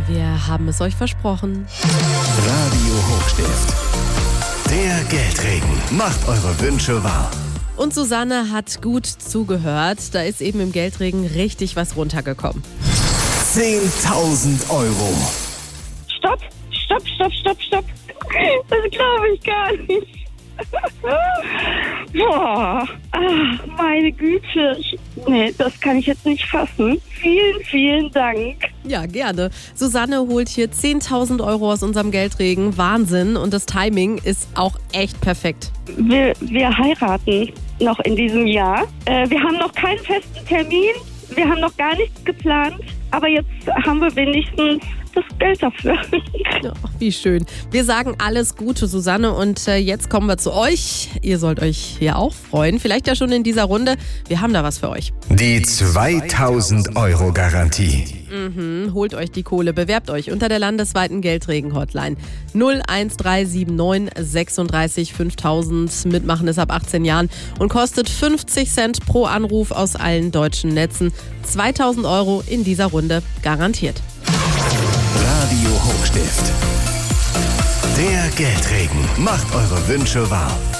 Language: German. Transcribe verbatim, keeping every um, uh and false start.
Wir haben es euch versprochen. Radio Hochstift. Der Geldregen macht eure Wünsche wahr. Und Susanne hat gut zugehört. Da ist eben im Geldregen richtig was runtergekommen. zehntausend Euro. Stopp, stopp, stopp, stopp, stopp. Das glaube ich gar nicht. Boah, ach, meine Güte. Ich, nee, das kann ich jetzt nicht fassen. Vielen, vielen Dank. Ja, gerne. Susanne holt hier zehntausend Euro aus unserem Geldregen. Wahnsinn. Und das Timing ist auch echt perfekt. Wir, wir heiraten noch in diesem Jahr. Äh, wir haben noch keinen festen Termin. Wir haben noch gar nichts geplant. Aber jetzt haben wir wenigstens das Geld dafür. Ja, wie schön. Wir sagen alles Gute, Susanne. Und äh, jetzt kommen wir zu euch. Ihr sollt euch hier auch freuen. Vielleicht ja schon in dieser Runde. Wir haben da was für euch. Die zweitausend Euro Garantie. Mhm, holt euch die Kohle. Bewerbt euch unter der landesweiten Geldregen-Hotline. null eins drei sieben neun sechsunddreißig fünftausend. Mitmachen ist ab achtzehn Jahren und kostet fünfzig Cent pro Anruf aus allen deutschen Netzen. zweitausend Euro in dieser Runde garantiert. Radio Hochstift. Der Geldregen macht eure Wünsche wahr.